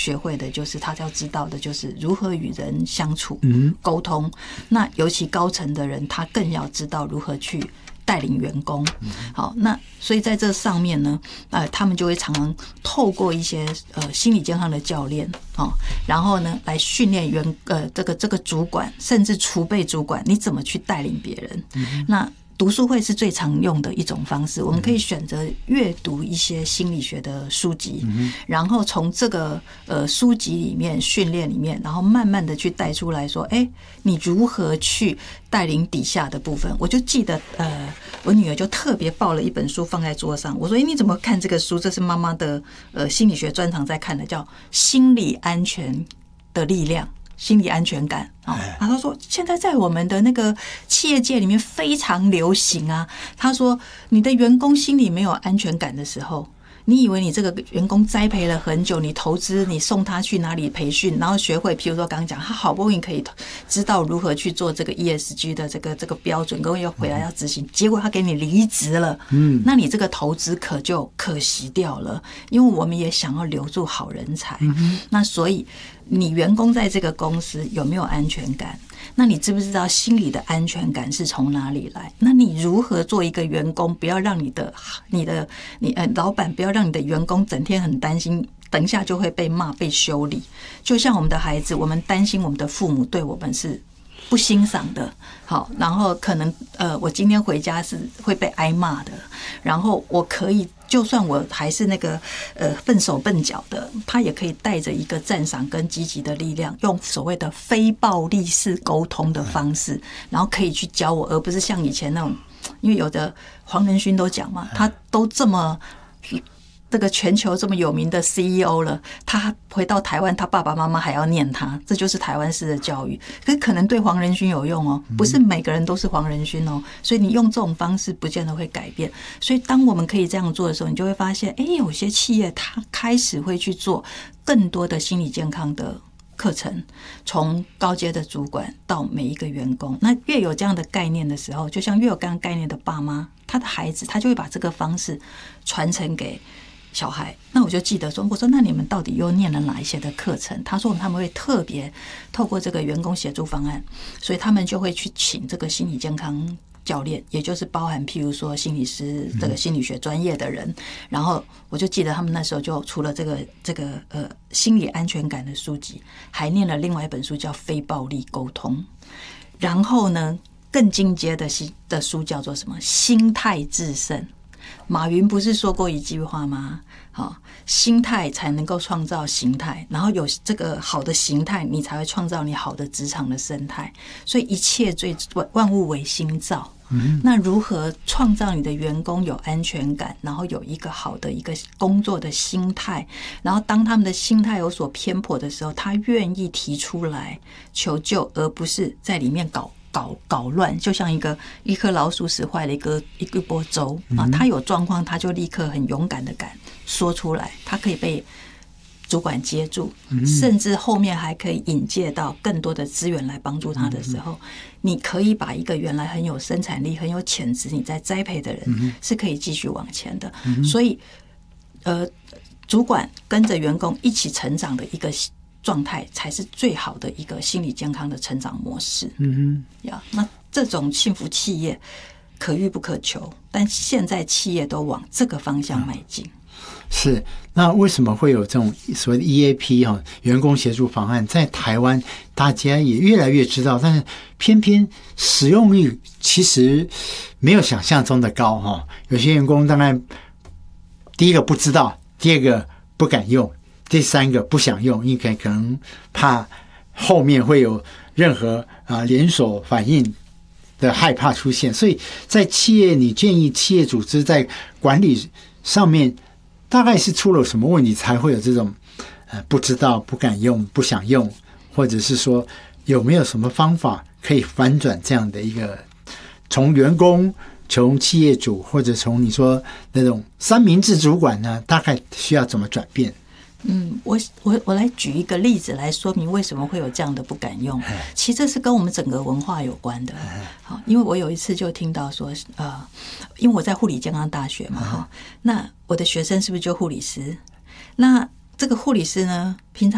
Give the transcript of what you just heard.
学会的就是他要知道的就是如何与人相处沟通，那尤其高层的人他更要知道如何去带领员工。好，那所以在这上面呢，他们就会常常透过一些心理健康的教练，然后呢来训练这个主管甚至储备主管你怎么去带领别人。那读书会是最常用的一种方式，我们可以选择阅读一些心理学的书籍，然后从这个书籍里面训练里面，然后慢慢的去带出来说，你如何去带领底下的部分。我就记得我女儿就特别抱了一本书放在桌上，我说你怎么看这个书？这是妈妈的心理学专长在看的，叫《心理安全的力量》。心理安全感他说现在在我们的那个企业界里面非常流行啊。他说你的员工心里没有安全感的时候，你以为你这个员工栽培了很久，你投资，你送他去哪里培训，然后学会，譬如说刚刚讲，他好不容易可以知道如何去做这个 ESG 的这个标准，各位又回来要执行，结果他给你离职了，那你这个投资就可惜掉了，因为我们也想要留住好人才，那所以你员工在这个公司有没有安全感？那你知不知道心理的安全感是从哪里来？那你如何做一个员工，不要让你老板不要让你的员工整天很担心，等一下就会被骂被修理。就像我们的孩子，我们担心我们的父母对我们是不欣赏的，好，然后可能我今天回家是会被挨骂的，然后我可以就算我还是那个笨手笨脚的，他也可以带着一个赞赏跟积极的力量，用所谓的非暴力式沟通的方式，然后可以去教我，而不是像以前那种，因为有的黄仁勋都讲嘛，他都这么这个全球这么有名的 CEO 了，他回到台湾，他爸爸妈妈还要念他，这就是台湾式的教育。可能对黄仁勋有用哦，不是每个人都是黄仁勋哦，所以你用这种方式不见得会改变。所以当我们可以这样做的时候，你就会发现，有些企业他开始会去做更多的心理健康的课程，从高阶的主管到每一个员工。那越有这样的概念的时候，就像越有这样概念的爸妈，他的孩子他就会把这个方式传承给小孩。那我就记得说，我说那你们到底又念了哪一些的课程？他说他们会特别透过这个员工协助方案，所以他们就会去请这个心理健康教练，也就是包含譬如说心理师这个心理学专业的人。然后我就记得他们那时候就除了这个心理安全感的书籍，还念了另外一本书叫非暴力沟通。然后呢，更进阶的书叫做什么？心态致胜。马云不是说过一句话吗？心态才能够创造形态，然后有这个好的形态，你才会创造你好的职场的生态。所以一切万物为心造。那如何创造你的员工有安全感，然后有一个好的一个工作的心态，然后当他们的心态有所偏颇的时候，他愿意提出来求救，而不是在里面搞乱，就像一颗老鼠屎坏了一锅粥啊！他有状况，他就立刻很勇敢的敢说出来，他可以被主管接住，甚至后面还可以引介到更多的资源来帮助他的时候，你可以把一个原来很有生产力、很有潜质你在栽培的人是可以继续往前的。所以主管跟着员工一起成长的一个状态才是最好的一个心理健康的成长模式。那这种幸福企业可遇不可求，但现在企业都往这个方向迈进。 是，那为什么会有这种所谓的 EAP 员工协助方案，在台湾大家也越来越知道，但是偏偏使用率其实没有想象中的高。有些员工当然第一个不知道，第二个不敢用，第三个不想用，因为可能怕后面会有任何连锁反应的害怕出现。所以在企业，你建议企业组织在管理上面大概是出了什么问题才会有这种不知道、不敢用、不想用，或者是说有没有什么方法可以反转这样的一个从员工、从企业主或者从你说那种三明治主管呢，大概需要怎么转变？ 我来举一个例子来说明为什么会有这样的不敢用。其实这是跟我们整个文化有关的。好，因为我有一次就听到说，因为我在护理健康大学嘛，那我的学生是不是就护理师？那这个护理师呢，平常